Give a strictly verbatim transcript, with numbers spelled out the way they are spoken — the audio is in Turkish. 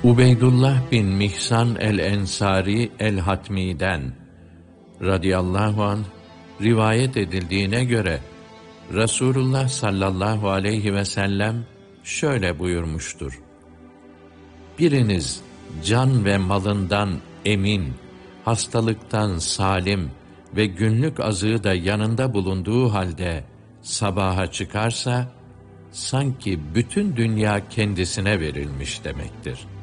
Ubeydullah bin Mihsan el-Ensari el-Hatmi'den radıyallahu anh rivayet edildiğine göre Resulullah sallallahu aleyhi ve sellem şöyle buyurmuştur: Biriniz can ve malından emin, hastalıktan salim ve günlük azığı da yanında bulunduğu halde sabaha çıkarsa, sanki bütün dünya kendisine verilmiş demektir.